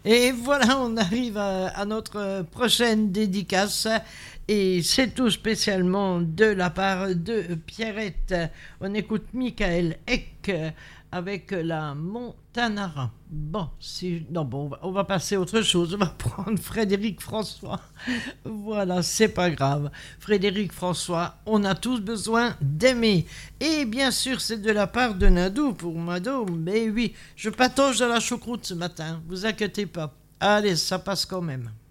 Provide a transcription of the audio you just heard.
Et voilà, on arrive à notre prochaine dédicace. Et c'est tout spécialement de la part de Pierrette. On écoute Michael Eck avec la Montanara. Bon, si, non, bon, on va passer à autre chose. On va prendre Frédéric François. Voilà, c'est pas grave. Frédéric François, on a tous besoin d'aimer. Et bien sûr, c'est de la part de Nadou pour Mado. Mais oui, je patauge dans la choucroute ce matin. Vous inquiétez pas. Allez, ça passe quand même.